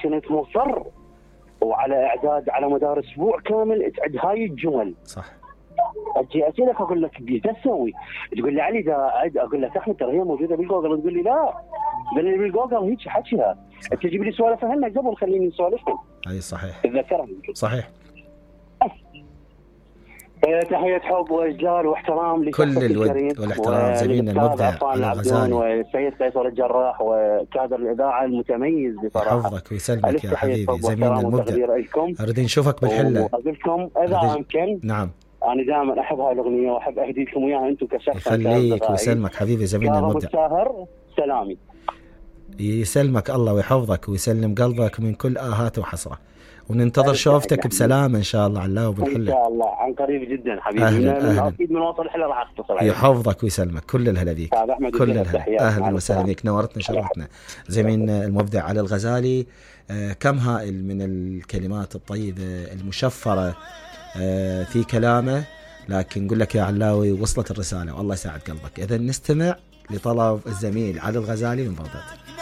كنت مصر وعلى اعداد على مدار اسبوع كامل تعد هاي الجمل. صح. اجي اسالك اقول لك ايش اسوي؟ تقول لي علي اذا اعد، اقول لك احمد ترى هي موجوده بالجوجل، تقول لي لا لان بالجوجل هيك حكيها، انت تجيب لي سوالف هنا قبل خليني نسولفهم. اي صحيح تذكرني صحيح. تحية حب واجلال واحترام كل الود والاحترام زميلنا المبدع علي الغزالي والسيد قيصر الجراح وكادر الاذاعه المتميز بصراحه. يحفظك ويسلمك يا حبيبي زميلنا المبدع. اريد نشوفك بالحله واقول لكم اذا امكن. نعم. انا دائما احب هاي الاغنيه واحب اهدي لكم اياها انتم كشخص. يخليك ويسلمك حبيبي زميلنا المبدع. الساهر سلامي. يسلمك الله ويحفظك ويسلم قلبك من كل آهات وحسرة، وننتظر شوفتك بسلامة إن شاء الله على وبالحلة. إن شاء الله عن قريب جدا حبيبي. أكيد من وصل الحلة راح أختصر عليك. يحفظك ويسلمك كل الهلا بيك. كل الهلا. أهلا وسهلا بك، نورتنا شرفتنا زميلنا المبدع علي الغزالي. كم هائل من الكلمات الطيبة المشفرة في كلامه، لكن نقول لك يا علاوي وصلت الرسالة والله يساعد قلبك. إذا نستمع لطلب الزميل علي الغزالي من بغداد.